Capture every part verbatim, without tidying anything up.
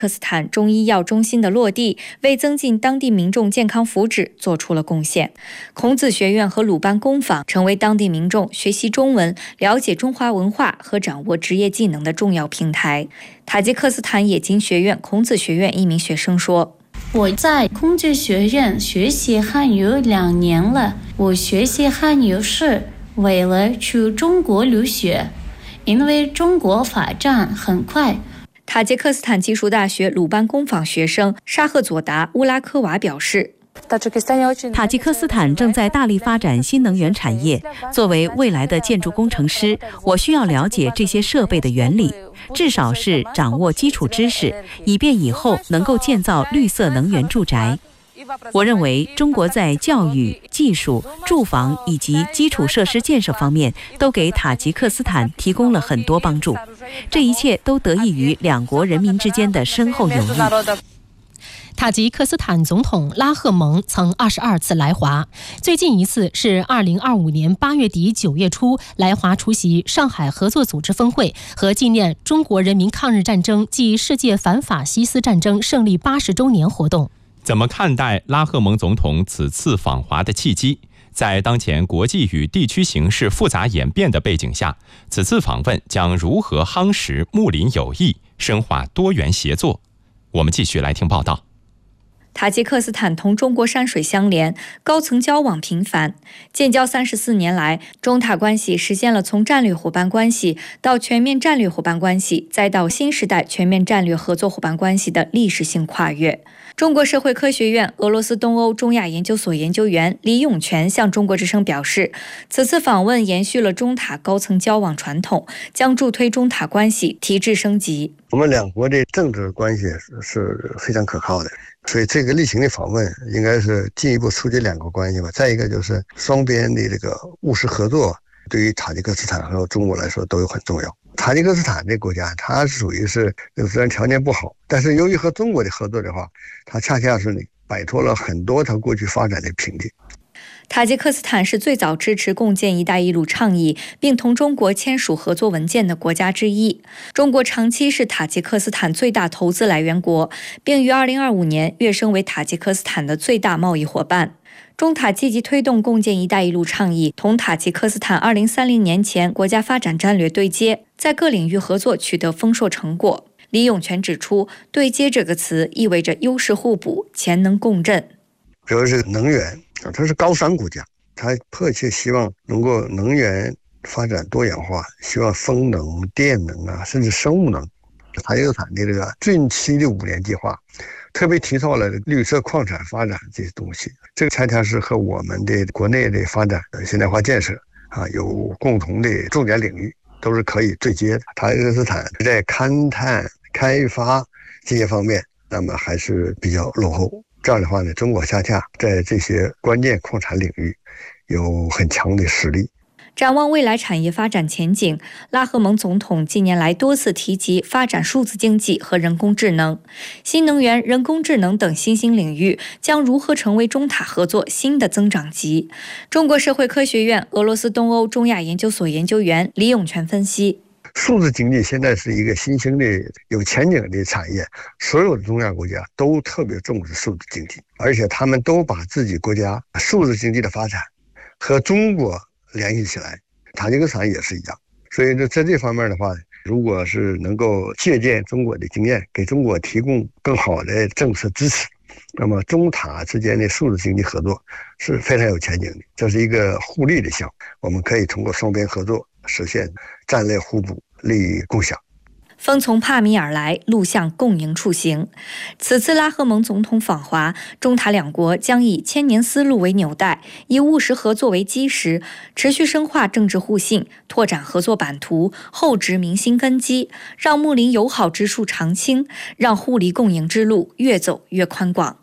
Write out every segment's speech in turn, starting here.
克斯坦中医药中心的落地，为增进当地民众健康福祉做出了贡献。孔子学院和鲁班工坊成为当地民众学习中文、了解中华文化和掌握职业技能的重要平台。塔吉克斯坦冶金学院孔子学院一名学生说：“ 我在孔子学院学习汉语两年了，我学习汉语是为了去中国留学，因为中国发展很快。” 塔吉克斯坦技术大学鲁班工坊学生沙赫佐达乌拉科娃表示， 塔吉克斯坦正在大力发展新能源产业。作为未来的建筑工程师，我需要了解这些设备的原理，至少是掌握基础知识，以便以后能够建造绿色能源住宅。我认为中国在教育、技术、住房以及基础设施建设方面都给塔吉克斯坦提供了很多帮助，这一切都得益于两国人民之间的深厚友谊。 塔吉克斯坦总统拉赫蒙曾二十二次来华，最近一次是二零二五年八月底九月初来华出席上海合作组织峰会和纪念中国人民抗日战争暨世界反法西斯战争胜利八十周年活动。 怎么看待拉赫蒙总统此次访华的契机？在当前国际与地区形势复杂演变的背景下，此次访问将如何夯实睦邻友谊，深化多元协作？我们继续来听报道。 塔吉克斯坦同中国山水相连，高层交往频繁。建交三十四年来，中塔关系实现了从战略伙伴关系到全面战略伙伴关系，再到新时代全面战略合作伙伴关系的历史性跨越。中国社会科学院俄罗斯东欧中亚研究所研究员李永全向中国之声表示，此次访问延续了中塔高层交往传统，将助推中塔关系提质升级。 我们两国的政治关系是非常可靠的，所以这个例行的访问应该是进一步促进两国关系吧。再一个就是双边的这个务实合作，对于塔吉克斯坦和中国来说都有很重要。塔吉克斯坦这个国家，它属于是虽然条件不好，但是由于和中国的合作的话，它恰恰是摆脱了很多它过去发展的瓶颈。 塔吉克斯坦是最早支持共建“一带一路”倡议，并同中国签署合作文件的国家之一。中国长期是塔吉克斯坦最大投资来源国，并于二零二五年跃升为塔吉克斯坦的最大贸易伙伴。中塔积极推动共建“一带一路”倡议，同塔吉克斯坦二零三零年前国家发展战略对接，在各领域合作取得丰硕成果。李永全指出，对接这个词意味着优势互补、潜能共振。 比如是能源，它是高商国家，它迫切希望能够能源发展多元化，希望风能、电能啊，甚至生物能。塔吉克斯坦的这个近期的五年计划特别提到了绿色矿产发展这些东西，这个恰恰是和我们的国内的发展现代化建设啊有共同的重点领域，都是可以对接的。塔吉克斯坦在勘探、开发这些方面，那么还是比较落后。这样的话呢，中国恰恰在这些关键矿产领域有很强的实力。 展望未来产业发展前景，拉赫蒙总统近年来多次提及发展数字经济和人工智能、新能源、人工智能等新兴领域将如何成为中塔合作新的增长极。中国社会科学院俄罗斯东欧中亚研究所研究员李永全分析， 数字经济现在是一个新兴的有前景的产业，所有的中亚国家都特别重视数字经济，而且他们都把自己国家数字经济的发展和中国联系起来，塔吉克斯坦也是一样。所以在这方面的话，如果是能够借鉴中国的经验，给中国提供更好的政策支持，那么中塔之间的数字经济合作是非常有前景的。这是一个互利的项目，我们可以通过双边合作实现战略互补、利益共享。 风从帕米尔来，路向共赢处行。此次拉赫蒙总统访华，中塔两国将以千年思路为纽带，以务实合作为基石，持续深化政治互信，拓展合作版图，厚植民心根基，让睦邻友好之树常青，让互利共赢之路越走越宽广。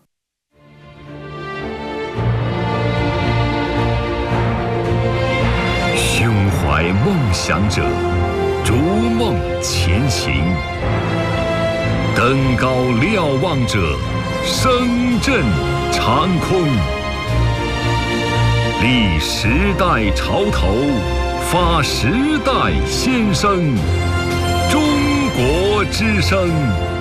胸怀梦想者，逐梦前行，登高瞭望者，声震长空。立时代潮头，发时代先声。中国之声。